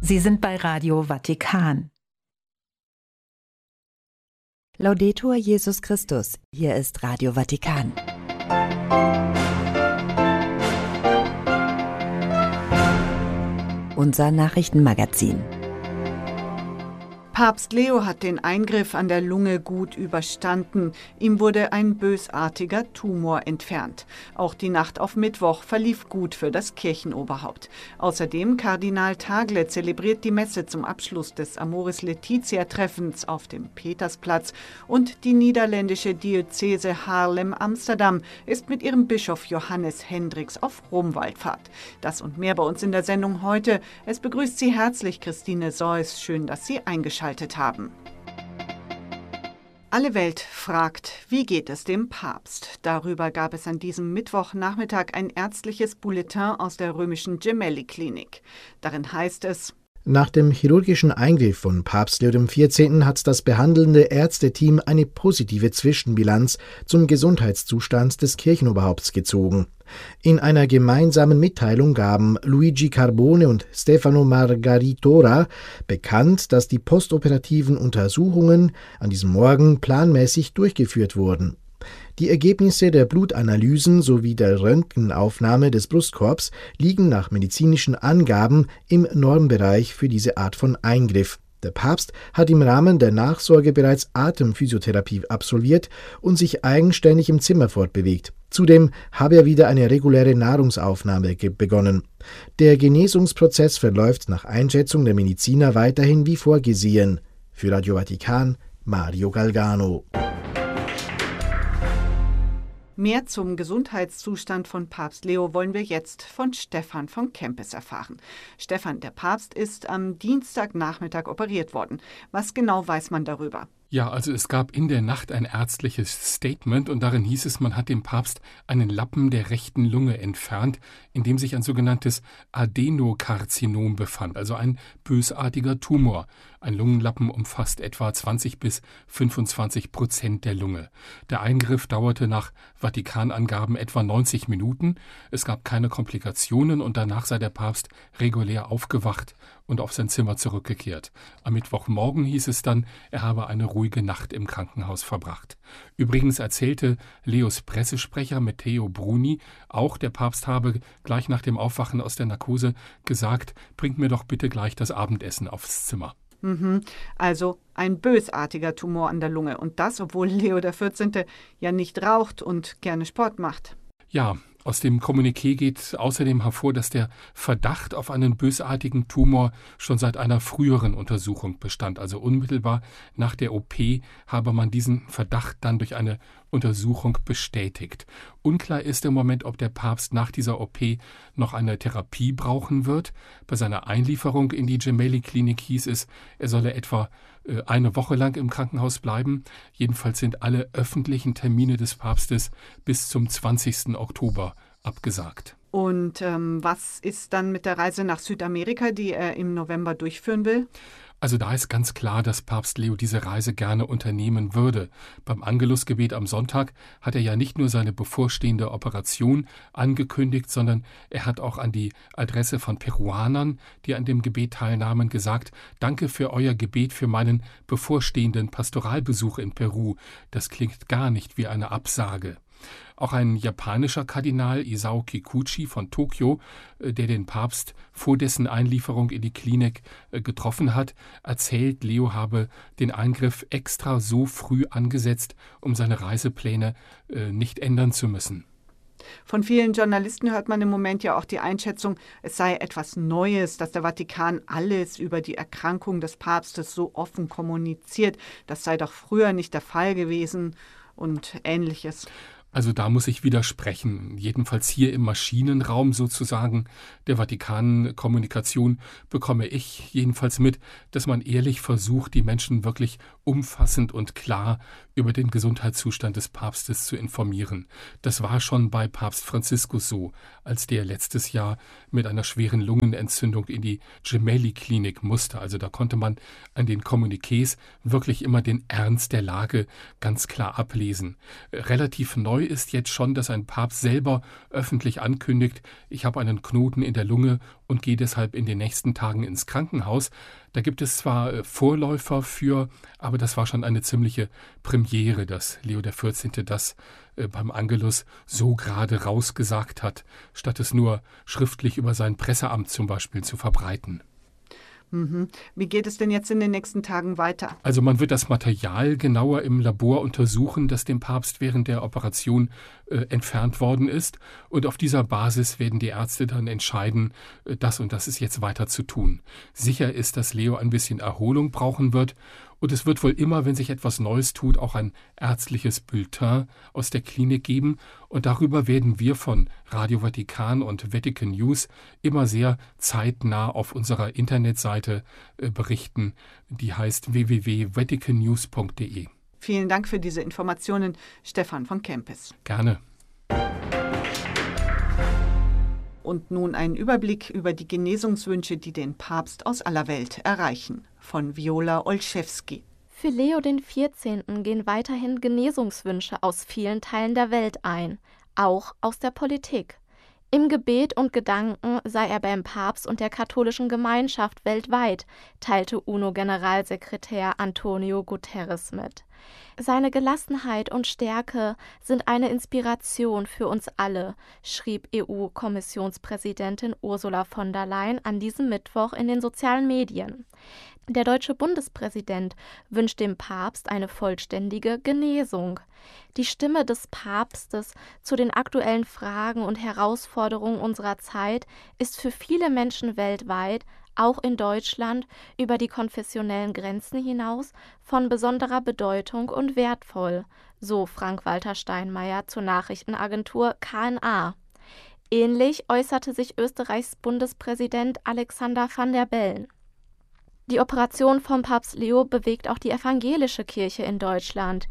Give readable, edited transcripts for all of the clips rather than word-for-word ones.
Sie sind bei Radio Vatikan. Laudetur Jesus Christus, hier ist Radio Vatikan. Unser Nachrichtenmagazin. Papst Leo hat den Eingriff an der Lunge gut überstanden. Ihm wurde ein bösartiger Tumor entfernt. Auch die Nacht auf Mittwoch verlief gut für das Kirchenoberhaupt. Außerdem Kardinal Tagle zelebriert die Messe zum Abschluss des Amoris Laetitia-Treffens auf dem Petersplatz. Und die niederländische Diözese Haarlem-Amsterdam ist mit ihrem Bischof Johannes Hendricks auf Rumwallfahrt. Das und mehr bei uns in der Sendung heute. Es begrüßt Sie herzlich Christine Seuss. Schön, dass Sie eingeschaltet haben. Alle Welt fragt, wie geht es dem Papst? Darüber gab es an diesem Mittwochnachmittag ein ärztliches Bulletin aus der römischen Gemelli-Klinik. Darin heißt es: Nach dem chirurgischen Eingriff von Papst Leo XIV. Hat das behandelnde Ärzteteam eine positive Zwischenbilanz zum Gesundheitszustand des Kirchenoberhaupts gezogen. In einer gemeinsamen Mitteilung gaben Luigi Carbone und Stefano Margaritora bekannt, dass die postoperativen Untersuchungen an diesem Morgen planmäßig durchgeführt wurden. Die Ergebnisse der Blutanalysen sowie der Röntgenaufnahme des Brustkorbs liegen nach medizinischen Angaben im Normbereich für diese Art von Eingriff. Der Papst hat im Rahmen der Nachsorge bereits Atemphysiotherapie absolviert und sich eigenständig im Zimmer fortbewegt. Zudem habe er wieder eine reguläre Nahrungsaufnahme begonnen. Der Genesungsprozess verläuft nach Einschätzung der Mediziner weiterhin wie vorgesehen. Für Radio Vatikan, Mario Galgano. Mehr zum Gesundheitszustand von Papst Leo wollen wir jetzt von Stefan von Kempis erfahren. Stefan, der Papst ist am Dienstagnachmittag operiert worden. Was genau weiß man darüber? Ja, also es gab in der Nacht ein ärztliches Statement und darin hieß es, man hat dem Papst einen Lappen der rechten Lunge entfernt, in dem sich ein sogenanntes Adenokarzinom befand, also ein bösartiger Tumor. Ein Lungenlappen umfasst etwa 20-25% der Lunge. Der Eingriff dauerte nach Vatikanangaben etwa 90 Minuten. Es gab keine Komplikationen und danach sei der Papst regulär aufgewacht und auf sein Zimmer zurückgekehrt. Am Mittwochmorgen hieß es dann, er habe eine ruhige Nacht im Krankenhaus verbracht. Übrigens erzählte Leos Pressesprecher Matteo Bruni auch, der Papst habe gleich nach dem Aufwachen aus der Narkose gesagt, bringt mir doch bitte gleich das Abendessen aufs Zimmer. Also ein bösartiger Tumor an der Lunge. Und das, obwohl Leo XIV. Ja nicht raucht und gerne Sport macht. Ja, aus dem Kommuniqué geht außerdem hervor, dass der Verdacht auf einen bösartigen Tumor schon seit einer früheren Untersuchung bestand. Also unmittelbar nach der OP habe man diesen Verdacht dann durch eine Untersuchung bestätigt. Unklar ist im Moment, ob der Papst nach dieser OP noch eine Therapie brauchen wird. Bei seiner Einlieferung in die Gemelli-Klinik hieß es, er solle etwa eine Woche lang im Krankenhaus bleiben. Jedenfalls sind alle öffentlichen Termine des Papstes bis zum 20. Oktober abgesagt. Und was ist dann mit der Reise nach Südamerika, die er im November durchführen will? Also da ist ganz klar, dass Papst Leo diese Reise gerne unternehmen würde. Beim Angelusgebet am Sonntag hat er ja nicht nur seine bevorstehende Operation angekündigt, sondern er hat auch an die Adresse von Peruanern, die an dem Gebet teilnahmen, gesagt: Danke für euer Gebet für meinen bevorstehenden Pastoralbesuch in Peru. Das klingt gar nicht wie eine Absage. Auch ein japanischer Kardinal, Isao Kikuchi von Tokio, der den Papst vor dessen Einlieferung in die Klinik getroffen hat, erzählt, Leo habe den Eingriff extra so früh angesetzt, um seine Reisepläne nicht ändern zu müssen. Von vielen Journalisten hört man im Moment ja auch die Einschätzung, es sei etwas Neues, dass der Vatikan alles über die Erkrankung des Papstes so offen kommuniziert. Das sei doch früher nicht der Fall gewesen und Ähnliches. Also da muss ich widersprechen. Jedenfalls hier im Maschinenraum sozusagen der Vatikan-Kommunikation bekomme ich jedenfalls mit, dass man ehrlich versucht, die Menschen wirklich umfassend und klar über den Gesundheitszustand des Papstes zu informieren. Das war schon bei Papst Franziskus so, als der letztes Jahr mit einer schweren Lungenentzündung in die Gemelli-Klinik musste. Also da konnte man an den Kommuniqués wirklich immer den Ernst der Lage ganz klar ablesen. Relativ neu ist jetzt schon, dass ein Papst selber öffentlich ankündigt, ich habe einen Knoten in der Lunge und gehe deshalb in den nächsten Tagen ins Krankenhaus. Da gibt es zwar Vorläufer für, aber das war schon eine ziemliche Premiere, dass Leo XIV. Das beim Angelus so gerade rausgesagt hat, statt es nur schriftlich über sein Presseamt zum Beispiel zu verbreiten. Wie geht es denn jetzt in den nächsten Tagen weiter? Also man wird das Material genauer im Labor untersuchen, das dem Papst während der Operation entfernt worden ist. Und auf dieser Basis werden die Ärzte dann entscheiden, das und das ist jetzt weiter zu tun. Sicher ist, dass Leo ein bisschen Erholung brauchen wird. Und es wird wohl immer, wenn sich etwas Neues tut, auch ein ärztliches Bulletin aus der Klinik geben. Und darüber werden wir von Radio Vatikan und Vatican News immer sehr zeitnah auf unserer Internetseite berichten. Die heißt www.vaticannews.de. Vielen Dank für diese Informationen, Stefan von Kempis. Gerne. Und nun ein Überblick über die Genesungswünsche, die den Papst aus aller Welt erreichen. Von Viola Olszewski. Für Leo XIV. Gehen weiterhin Genesungswünsche aus vielen Teilen der Welt ein, auch aus der Politik. Im Gebet und Gedanken sei er beim Papst und der katholischen Gemeinschaft weltweit, teilte UNO-Generalsekretär Antonio Guterres mit. Seine Gelassenheit und Stärke sind eine Inspiration für uns alle, schrieb EU-Kommissionspräsidentin Ursula von der Leyen an diesem Mittwoch in den sozialen Medien. Der deutsche Bundespräsident wünscht dem Papst eine vollständige Genesung. Die Stimme des Papstes zu den aktuellen Fragen und Herausforderungen unserer Zeit ist für viele Menschen weltweit, auch in Deutschland, über die konfessionellen Grenzen hinaus von besonderer Bedeutung und wertvoll, so Frank-Walter Steinmeier zur Nachrichtenagentur KNA. Ähnlich äußerte sich Österreichs Bundespräsident Alexander Van der Bellen. Die Operation von Papst Leo bewegt auch die evangelische Kirche in Deutschland.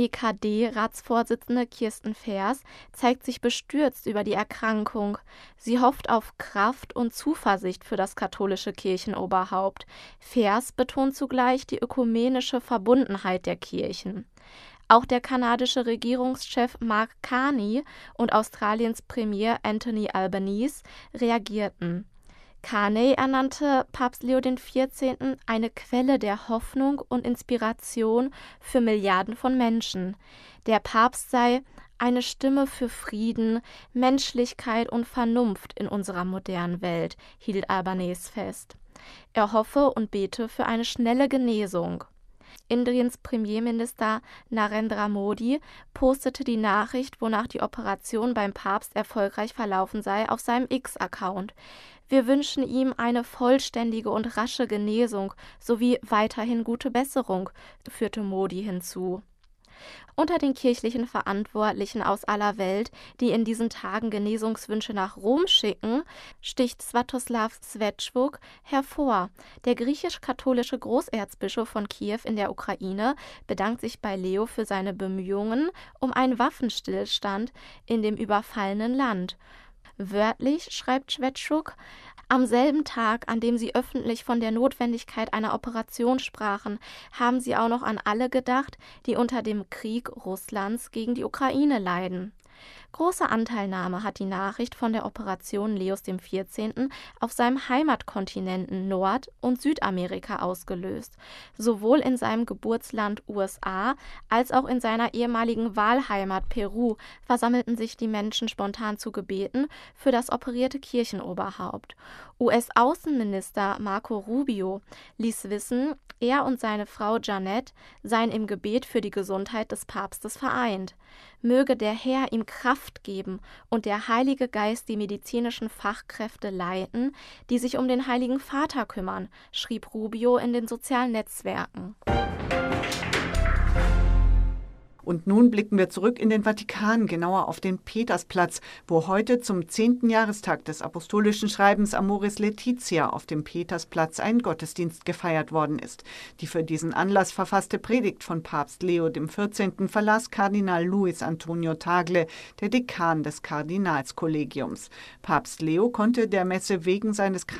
EKD-Ratsvorsitzende Kirsten Feers zeigt sich bestürzt über die Erkrankung. Sie hofft auf Kraft und Zuversicht für das katholische Kirchenoberhaupt. Feers betont zugleich die ökumenische Verbundenheit der Kirchen. Auch der kanadische Regierungschef Mark Carney und Australiens Premier Anthony Albanese reagierten. Carney ernannte Papst Leo XIV. Eine Quelle der Hoffnung und Inspiration für Milliarden von Menschen. Der Papst sei eine Stimme für Frieden, Menschlichkeit und Vernunft in unserer modernen Welt, hielt Albanese fest. Er hoffe und bete für eine schnelle Genesung. Indiens Premierminister Narendra Modi postete die Nachricht, wonach die Operation beim Papst erfolgreich verlaufen sei, auf seinem X-Account. Wir wünschen ihm eine vollständige und rasche Genesung sowie weiterhin gute Besserung, führte Modi hinzu. Unter den kirchlichen Verantwortlichen aus aller Welt, die in diesen Tagen Genesungswünsche nach Rom schicken, sticht Svatoslav Svetschuk hervor. Der griechisch-katholische Großerzbischof von Kiew in der Ukraine bedankt sich bei Leo für seine Bemühungen um einen Waffenstillstand in dem überfallenen Land. Wörtlich schreibt Svetschuk: Am selben Tag, an dem sie öffentlich von der Notwendigkeit einer Operation sprachen, haben sie auch noch an alle gedacht, die unter dem Krieg Russlands gegen die Ukraine leiden. Große Anteilnahme hat die Nachricht von der Operation Leos XIV. Auf seinem Heimatkontinenten Nord- und Südamerika ausgelöst. Sowohl in seinem Geburtsland USA als auch in seiner ehemaligen Wahlheimat Peru versammelten sich die Menschen spontan zu Gebeten für das operierte Kirchenoberhaupt. US-Außenminister Marco Rubio ließ wissen, er und seine Frau Janet seien im Gebet für die Gesundheit des Papstes vereint. Möge der Herr ihm Kraft geben und der Heilige Geist die medizinischen Fachkräfte leiten, die sich um den Heiligen Vater kümmern, schrieb Rubio in den sozialen Netzwerken. Und nun blicken wir zurück in den Vatikan, genauer auf den Petersplatz, wo heute zum 10. Jahrestag des apostolischen Schreibens Amoris Laetitia auf dem Petersplatz ein Gottesdienst gefeiert worden ist. Die für diesen Anlass verfasste Predigt von Papst Leo XIV. Verlas Kardinal Luis Antonio Tagle, der Dekan des Kardinalskollegiums. Papst Leo konnte der Messe wegen seines